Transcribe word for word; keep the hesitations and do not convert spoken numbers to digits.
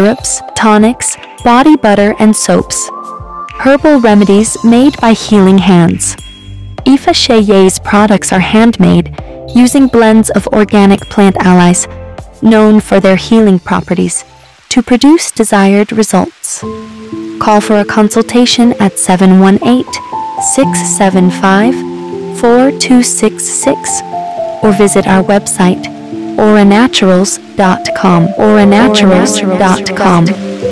syrups, tonics, body butter, and soaps. Herbal remedies made by healing hands. Ifa Sheye's products are handmade using blends of organic plant allies, known for their healing properties, to produce desired results. Call for a consultation at seven one eight, six seven five, four two six six or visit our website aura naturals dot com aura naturals dot com.